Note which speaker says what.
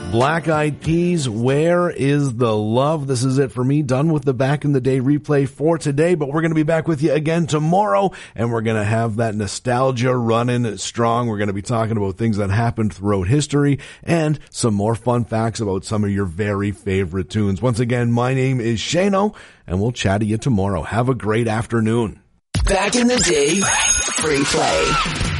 Speaker 1: Black Eyed Peas, Where is the Love? This is it for me. Done with the Back in the Day replay for today, but we're going to be back with you again tomorrow, and we're going to have that nostalgia running strong. We're going to be talking about things that happened throughout history and some more fun facts about some of your very favorite tunes. Once again, my name is Shano, and we'll chat to you tomorrow. Have a great afternoon.
Speaker 2: Back in the Day replay.